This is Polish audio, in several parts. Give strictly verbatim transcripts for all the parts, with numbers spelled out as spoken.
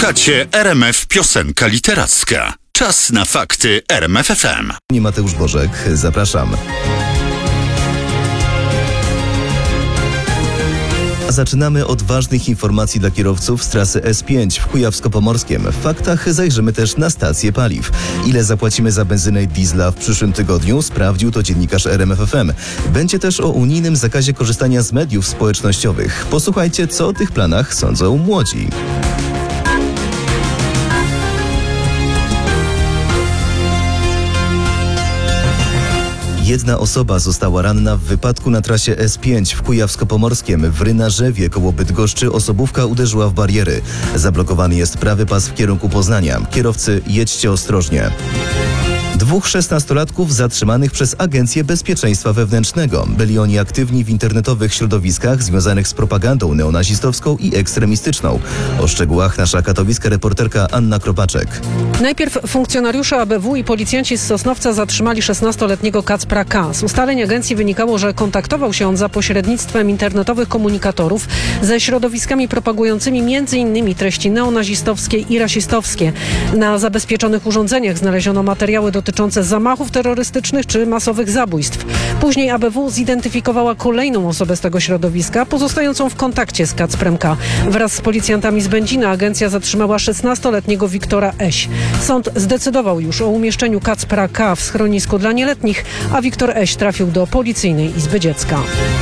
Słuchacie R M F Piosenka Literacka. Czas na fakty R M F F M. Nie Mateusz Bożek, zapraszam. Zaczynamy od ważnych informacji dla kierowców z trasy S pięć w Kujawsko-Pomorskiem. W faktach zajrzymy też na stację paliw. Ile zapłacimy za benzynę i diesla w przyszłym tygodniu? Sprawdził to dziennikarz R M F F M. Będzie też o unijnym zakazie korzystania z mediów społecznościowych. Posłuchajcie, co o tych planach sądzą młodzi. Jedna osoba została ranna w wypadku na trasie S pięć w Kujawsko-Pomorskiem. W Rynarzewie koło Bydgoszczy osobówka uderzyła w bariery. Zablokowany jest prawy pas w kierunku Poznania. Kierowcy, jedźcie ostrożnie. Dwóch szesnastolatków zatrzymanych przez Agencję Bezpieczeństwa Wewnętrznego. Byli oni aktywni w internetowych środowiskach związanych z propagandą neonazistowską i ekstremistyczną. O szczegółach nasza katowicka reporterka Anna Kropaczek. Najpierw funkcjonariusze A B W i policjanci z Sosnowca zatrzymali szesnastoletniego Kacpra K. Z ustaleń agencji wynikało, że kontaktował się on za pośrednictwem internetowych komunikatorów ze środowiskami propagującymi między innymi treści neonazistowskie i rasistowskie. Na zabezpieczonych urządzeniach znaleziono materiały dotyczące zamachów terrorystycznych czy masowych zabójstw. Później A B W zidentyfikowała kolejną osobę z tego środowiska, pozostającą w kontakcie z Kacprem K. Wraz z policjantami z Będzina agencja zatrzymała szesnastoletniego Wiktora Eś. Sąd zdecydował już o umieszczeniu Kacpra K w schronisku dla nieletnich, a Wiktor Eś trafił do Policyjnej Izby Dziecka.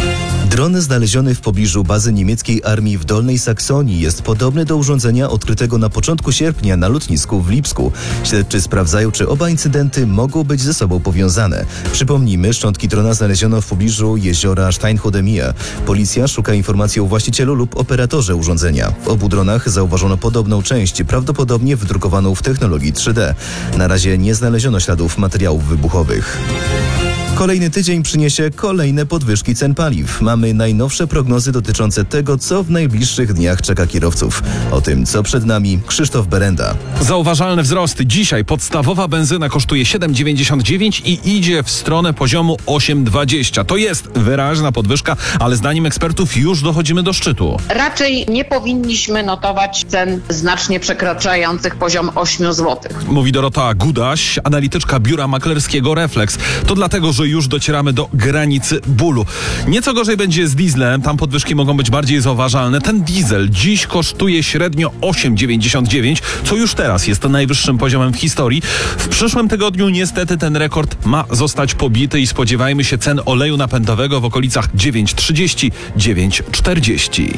Dron znaleziony w pobliżu bazy niemieckiej armii w Dolnej Saksonii jest podobny do urządzenia odkrytego na początku sierpnia na lotnisku w Lipsku. Śledczy sprawdzają, czy oba incydenty mogą być ze sobą powiązane. Przypomnijmy, szczątki drona znaleziono w pobliżu jeziora Steinhodemie. Policja szuka informacji o właścicielu lub operatorze urządzenia. W obu dronach zauważono podobną część, prawdopodobnie wydrukowaną w technologii trzy D. Na razie nie znaleziono śladów materiałów wybuchowych. Kolejny tydzień przyniesie kolejne podwyżki cen paliw. Mamy najnowsze prognozy dotyczące tego, co w najbliższych dniach czeka kierowców. O tym, co przed nami, Krzysztof Berenda. Zauważalne wzrosty. Dzisiaj podstawowa benzyna kosztuje siedem dziewięćdziesiąt dziewięć i idzie w stronę poziomu osiem dwadzieścia. To jest wyraźna podwyżka, ale zdaniem ekspertów już dochodzimy do szczytu. Raczej nie powinniśmy notować cen znacznie przekraczających poziom osiem złotych. Mówi Dorota Gudaś, analityczka biura maklerskiego Reflex. To dlatego, że już docieramy do granicy bólu. Nieco gorzej będzie z dieslem, tam podwyżki mogą być bardziej zauważalne. Ten diesel dziś kosztuje średnio osiem dziewięćdziesiąt dziewięć, co już teraz jest najwyższym poziomem w historii. W przyszłym tygodniu niestety ten rekord ma zostać pobity i spodziewajmy się cen oleju napędowego w okolicach dziewięć trzydzieści, dziewięć czterdzieści.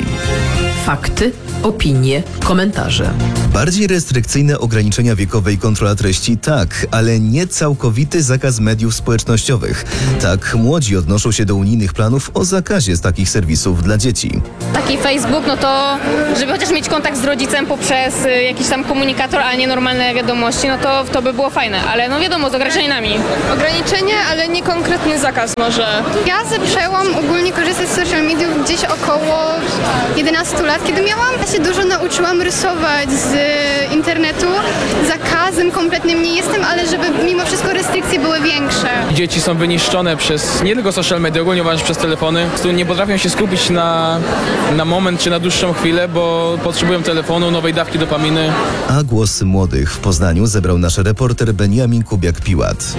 Fakty, opinie, komentarze. Bardziej restrykcyjne ograniczenia wiekowe i kontrola treści tak, ale nie całkowity zakaz mediów społecznościowych. Tak, młodzi odnoszą się do unijnych planów o zakazie z takich serwisów dla dzieci. Taki Facebook, no to żeby chociaż mieć kontakt z rodzicem poprzez y, jakiś tam komunikator, a nie normalne wiadomości, no to, to by było fajne, ale no wiadomo, z ograniczeniami. Ograniczenie, ale nie konkretny zakaz może. Ja zaczęłam ogólnie korzystać z social mediów gdzieś około jedenastu lat, kiedy miałam. Ja się dużo nauczyłam rysować z internetu. Zakazem kompletnym nie jestem, ale żeby mimo wszystko restrykcje były większe. Dzieci są wyniszczone przez nie tylko social media, ogólnie uważam, przez telefony. Nie potrafią się skupić na, na moment czy na dłuższą chwilę, bo potrzebują telefonu, nowej dawki dopaminy. A głos młodych w Poznaniu zebrał nasz reporter Beniamin Kubiak-Piłat.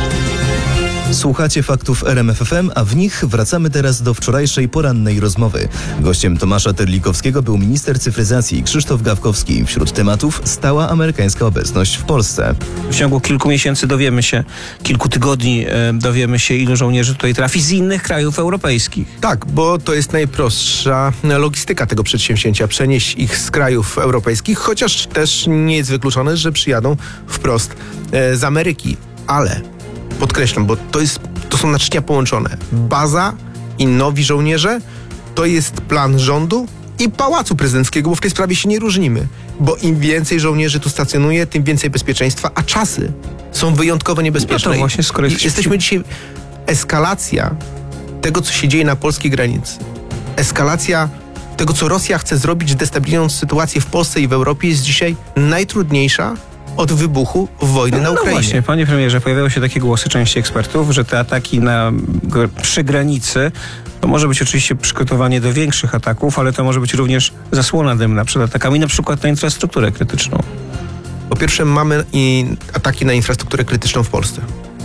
Słuchacie faktów R M F F M, a w nich wracamy teraz do wczorajszej porannej rozmowy. Gościem Tomasza Terlikowskiego był minister cyfryzacji Krzysztof Gawkowski. Wśród tematów stała amerykańska obecność w Polsce. W ciągu kilku miesięcy dowiemy się, kilku tygodni e, dowiemy się, ilu żołnierzy tutaj trafi z innych krajów europejskich. Tak, bo to jest najprostsza logistyka tego przedsięwzięcia, przenieść ich z krajów europejskich, chociaż też nie jest wykluczone, że przyjadą wprost e, z Ameryki. Ale podkreślam, bo to, jest, to są naczynia połączone. Baza i nowi żołnierze to jest plan rządu i Pałacu Prezydenckiego, bo w tej sprawie się nie różnimy. Bo im więcej żołnierzy tu stacjonuje, tym więcej bezpieczeństwa, a czasy są wyjątkowo niebezpieczne. No to właśnie, skoro jest... Jesteśmy dzisiaj... Eskalacja tego, co się dzieje na polskiej granicy. Eskalacja tego, co Rosja chce zrobić, destabilizując sytuację w Polsce i w Europie, jest dzisiaj najtrudniejsza od wybuchu wojny na Ukrainie. No właśnie, panie premierze, pojawiały się takie głosy części ekspertów, że te ataki na, przy granicy To może być oczywiście przygotowanie do większych ataków, ale to może być również zasłona dymna przed atakami, na przykład na infrastrukturę krytyczną. Po pierwsze, mamy i ataki na infrastrukturę krytyczną w Polsce.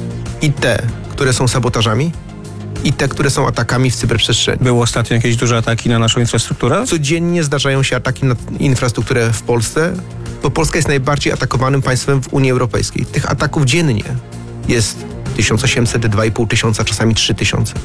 I te, które są sabotażami, i te, które są atakami w cyberprzestrzeni. Były ostatnio jakieś duże ataki na naszą infrastrukturę? Codziennie zdarzają się ataki na infrastrukturę w Polsce, bo Polska jest najbardziej atakowanym państwem w Unii Europejskiej. Tych ataków dziennie jest tysiąc osiemset, dwa i pół tysiąca, czasami trzy tysiące.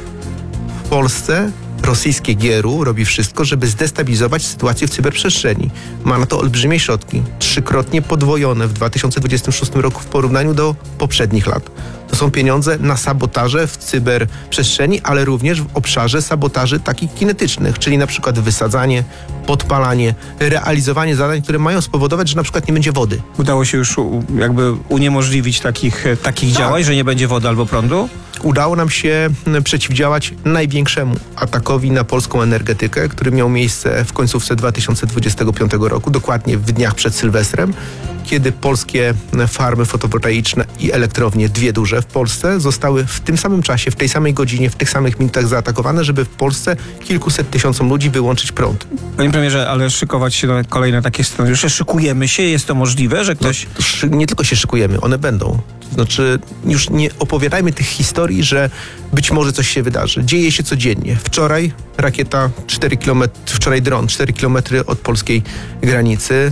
W Polsce rosyjskie G R U robi wszystko, żeby zdestabilizować sytuację w cyberprzestrzeni. Ma na to olbrzymie środki, trzykrotnie podwojone w dwa tysiące dwudziestym szóstym roku w porównaniu do poprzednich lat. To są pieniądze na sabotaże w cyberprzestrzeni, ale również w obszarze sabotaży takich kinetycznych, czyli na przykład wysadzanie, podpalanie, realizowanie zadań, które mają spowodować, że na przykład nie będzie wody. Udało się już jakby uniemożliwić takich, takich tak. działań, że nie będzie wody albo prądu? Udało nam się przeciwdziałać największemu atakowi na polską energetykę, który miał miejsce w końcówce dwa tysiące dwudziestego piątego roku, dokładnie w dniach przed Sylwestrem, kiedy polskie farmy fotowoltaiczne i elektrownie, dwie duże w Polsce, zostały w tym samym czasie, w tej samej godzinie, w tych samych minutach zaatakowane, żeby w Polsce kilkuset tysiącom ludzi wyłączyć prąd. Panie premierze, ale szykować się na kolejne takie scenariusze, szykujemy się, jest to możliwe, że ktoś... No, nie tylko się szykujemy, one będą. Znaczy, już nie opowiadajmy tych historii, że być może coś się wydarzy. Dzieje się codziennie. Wczoraj rakieta cztery kilometry, wczoraj dron cztery kilometry od polskiej granicy.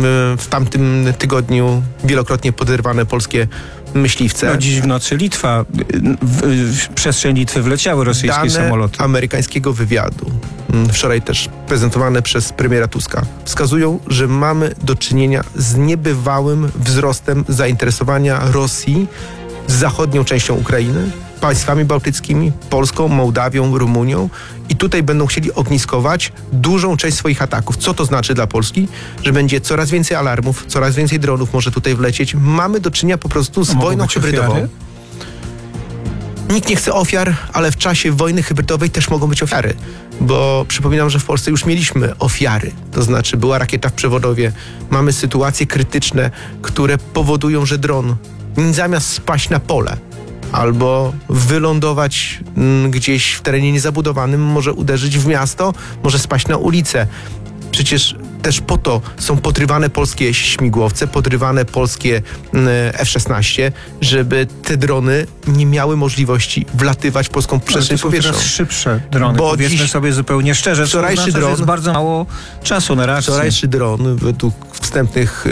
W tamtym tygodniu wielokrotnie podrywane polskie myśliwce. No, dziś w nocy Litwa, w, w przestrzeń Litwy wleciały rosyjskie Dane samoloty. amerykańskiego wywiadu, wczoraj też prezentowane przez premiera Tuska, wskazują, że mamy do czynienia z niebywałym wzrostem zainteresowania Rosji z zachodnią częścią Ukrainy, państwami bałtyckimi, Polską, Mołdawią, Rumunią i tutaj będą chcieli ogniskować dużą część swoich ataków. Co to znaczy dla Polski? Że będzie coraz więcej alarmów, coraz więcej dronów może tutaj wlecieć. Mamy do czynienia po prostu z wojną hybrydową. Ofiary? Nikt nie chce ofiar, ale w czasie wojny hybrydowej też mogą być ofiary. Bo przypominam, że w Polsce już mieliśmy ofiary. To znaczy była rakieta w Przewodowie. Mamy sytuacje krytyczne, które powodują, że dron zamiast spaść na pole albo wylądować m, gdzieś w terenie niezabudowanym, może uderzyć w miasto, może spaść na ulicę. Przecież też po to są podrywane polskie śmigłowce, podrywane polskie F szesnaście, żeby te drony nie miały możliwości wlatywać w polską przestrzeń powietrzną. To są teraz szybsze drony, bo powiedzmy dziś sobie zupełnie szczerze, wczorajszy to znaczy, dron, jest bardzo mało czasu na reakcję. Wczorajszy dron, według wstępnych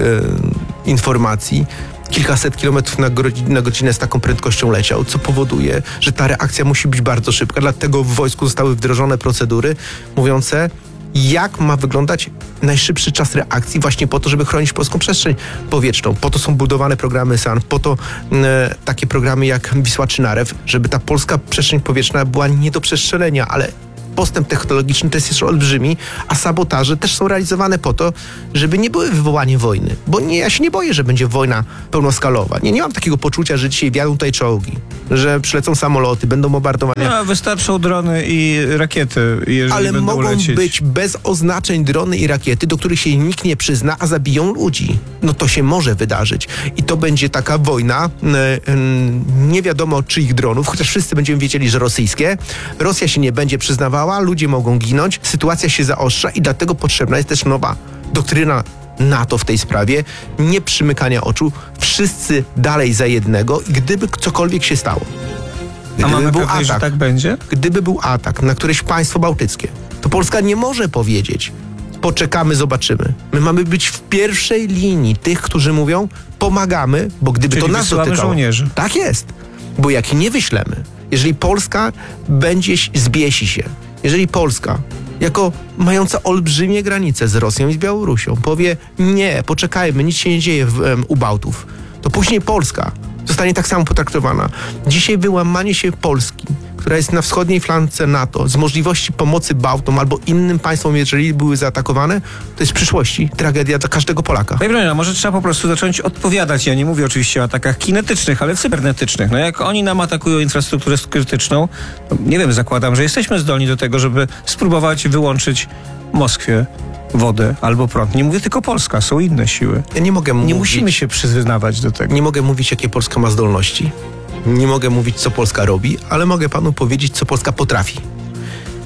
e, informacji, kilkaset kilometrów na, na godzinę z taką prędkością leciał, co powoduje, że ta reakcja musi być bardzo szybka. Dlatego w wojsku zostały wdrożone procedury mówiące, jak ma wyglądać najszybszy czas reakcji właśnie po to, żeby chronić polską przestrzeń powietrzną. Po to są budowane programy S A N, po to e, takie programy jak Wisła czy Narew, żeby ta polska przestrzeń powietrzna była nie do przestrzelenia, ale postęp technologiczny to jest jeszcze olbrzymi, a sabotaże też są realizowane po to, żeby nie były wywołanie wojny. Bo nie, ja się nie boję, że będzie wojna pełnoskalowa. Nie, nie mam takiego poczucia, że dzisiaj wjadą tutaj czołgi, że przylecą samoloty, będą bombardowania. No, wystarczą drony i rakiety, jeżeli Ale będą mogą lecieć. być bez oznaczeń drony i rakiety, do których się nikt nie przyzna, a zabiją ludzi. No to się może wydarzyć. I to będzie taka wojna, e, e, nie wiadomo czyich dronów, chociaż wszyscy będziemy wiedzieli, że rosyjskie. Rosja się nie będzie przyznawała, ludzie mogą ginąć, sytuacja się zaostrza i dlatego potrzebna jest też nowa doktryna NATO w tej sprawie, nie przymykania oczu, wszyscy dalej za jednego i gdyby cokolwiek się stało. Gdyby A mamy był pewność, atak, że tak będzie? Gdyby był atak na któreś państwo bałtyckie, to Polska nie może powiedzieć, poczekamy, zobaczymy. My mamy być w pierwszej linii tych, którzy mówią, pomagamy, bo gdyby Czyli to nas dotykało... żołnierzy. Tak jest, bo jak nie wyślemy, jeżeli Polska będzie, zbiesi się, jeżeli Polska, jako mająca olbrzymie granice z Rosją i z Białorusią, powie nie, poczekajmy, nic się nie dzieje w, um, u Bałtów, to później Polska zostanie tak samo potraktowana. Dzisiaj wyłamanie się Polski, która jest na wschodniej flance NATO, z możliwości pomocy Bałtom albo innym państwom, jeżeli były zaatakowane, to jest w przyszłości tragedia dla każdego Polaka. Panie premierze, może trzeba po prostu zacząć odpowiadać. Ja nie mówię oczywiście o atakach kinetycznych, ale cybernetycznych. No jak oni nam atakują infrastrukturę krytyczną, to nie wiem, zakładam, że jesteśmy zdolni do tego, żeby spróbować wyłączyć Moskwie wodę albo prąd. Nie mówię tylko Polska, są inne siły. Ja nie mogę mówić... Nie musimy się przyznawać do tego. Nie mogę mówić, jakie Polska ma zdolności. Nie mogę mówić, co Polska robi, ale mogę panu powiedzieć, co Polska potrafi.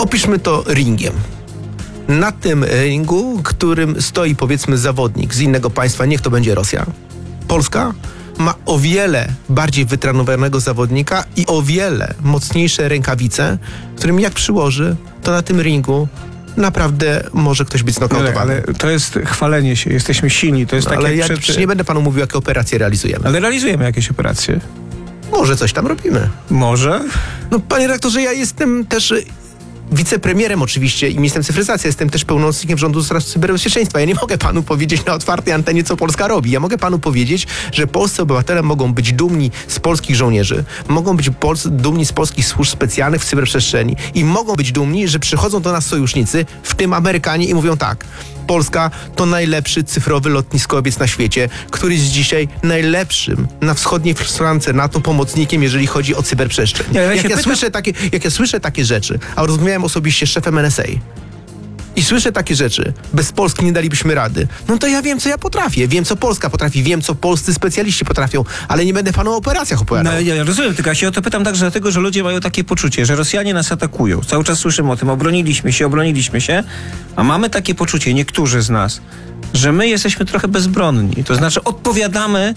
Opiszmy to ringiem. Na tym ringu, którym stoi powiedzmy zawodnik z innego państwa, niech to będzie Rosja, Polska ma o wiele bardziej wytrenowanego zawodnika i o wiele mocniejsze rękawice, którym jak przyłoży, to na tym ringu naprawdę może ktoś być znokautowany. Ale, ale to jest chwalenie się, jesteśmy silni. To jest no, takie ale ja przed... przecież nie będę panu mówił, jakie operacje realizujemy. Ale realizujemy jakieś operacje. Może coś tam robimy. Może? No panie rektorze, ja jestem też wicepremierem oczywiście i ministrem cyfryzacji, jestem też pełnomocnikiem rządu do spraw cyberbezpieczeństwa. Ja nie mogę panu powiedzieć na otwartej antenie, co Polska robi. Ja mogę panu powiedzieć, że polscy obywatele mogą być dumni z polskich żołnierzy, mogą być pols- dumni z polskich służb specjalnych w cyberprzestrzeni i mogą być dumni, że przychodzą do nas sojusznicy, w tym Amerykanie, i mówią tak: Polska to najlepszy cyfrowy lotniskowiec na świecie, który jest dzisiaj najlepszym na wschodniej flance NATO pomocnikiem, jeżeli chodzi o cyberprzestrzeń. Ja, ja jak, ja pytam... słyszę takie, jak ja słyszę takie rzeczy, a rozmawiałem osobiście z szefem N S A i słyszę takie rzeczy, bez Polski nie dalibyśmy rady, no to ja wiem, co ja potrafię, wiem, co Polska potrafi, wiem, co polscy specjaliści potrafią, ale nie będę panu o operacjach opowiadał. No, ja rozumiem, tylko ja się o to pytam także dlatego, że ludzie mają takie poczucie, że Rosjanie nas atakują. Cały czas słyszymy o tym, obroniliśmy się, obroniliśmy się, a mamy takie poczucie, niektórzy z nas, że my jesteśmy trochę bezbronni. To znaczy odpowiadamy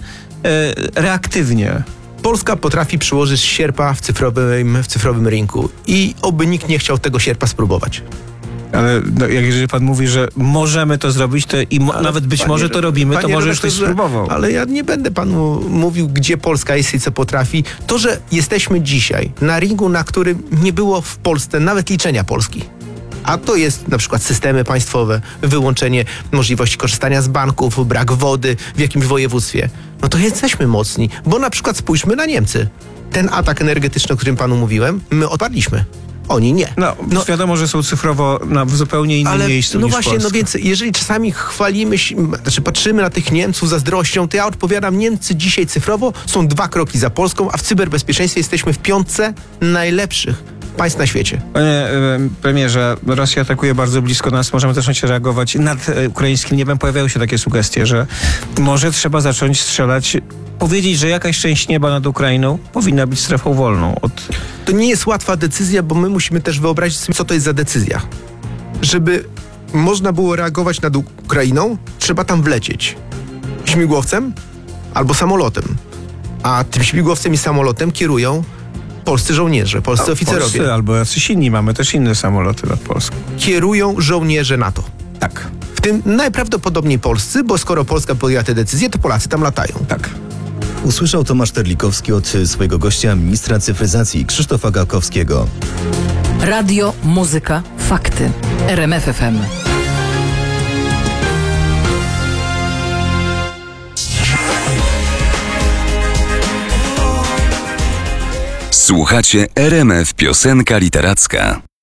e, reaktywnie. Polska potrafi przyłożyć sierpa w cyfrowym, w cyfrowym rynku i oby nikt nie chciał tego sierpa spróbować. Ale no, jak jeżeli pan mówi, że możemy to zrobić, to i mo- nawet być panie, może to robimy, to może już ktoś spróbował. Ale ja nie będę panu mówił, gdzie Polska jest i co potrafi. To, że jesteśmy dzisiaj na ringu, na którym nie było w Polsce nawet liczenia Polski, a to jest na przykład systemy państwowe, wyłączenie możliwości korzystania z banków, brak wody w jakimś województwie, no to jesteśmy mocni, bo na przykład spójrzmy na Niemcy. Ten atak energetyczny, o którym panu mówiłem, my odparliśmy. Oni nie. No, no wiadomo, że są cyfrowo na w zupełnie innym ale, miejscu no niż właśnie, Polska. no więc jeżeli czasami chwalimy się, znaczy patrzymy na tych Niemców zazdrością, to ja odpowiadam, Niemcy dzisiaj cyfrowo są dwa kroki za Polską, a w cyberbezpieczeństwie jesteśmy w piątce najlepszych państw na świecie. Panie e, premierze, Rosja atakuje bardzo blisko nas, możemy zacząć reagować. Nad e, ukraińskim niebem pojawiają się takie sugestie, że może trzeba zacząć strzelać, powiedzieć, że jakaś część nieba nad Ukrainą powinna być strefą wolną od... To nie jest łatwa decyzja, bo my musimy też wyobrazić sobie, co to jest za decyzja. Żeby można było reagować nad Ukrainą, trzeba tam wlecieć śmigłowcem albo samolotem. A tym śmigłowcem i samolotem kierują polscy żołnierze, polscy no, oficerowie. Polscy albo jacyś inni, mamy też inne samoloty nad Polską. Kierują żołnierze NATO. Tak. W tym najprawdopodobniej polscy, bo skoro Polska podjęła te decyzje, to Polacy tam latają. Tak. Usłyszał Tomasz Terlikowski od swojego gościa, ministra cyfryzacji Krzysztofa Gałkowskiego. Radio, muzyka, fakty. R M F F M. Słuchacie R M F Piosenka Literacka.